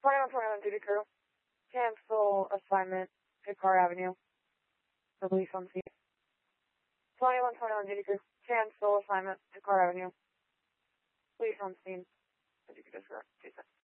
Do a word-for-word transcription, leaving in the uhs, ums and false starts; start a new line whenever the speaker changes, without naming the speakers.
twenty-one twenty-one duty crew. Cancel assignment to Car Avenue. Police on scene. twenty-one twenty-one duty crew. Cancel assignment to Car Avenue. Police on scene. As you can just go.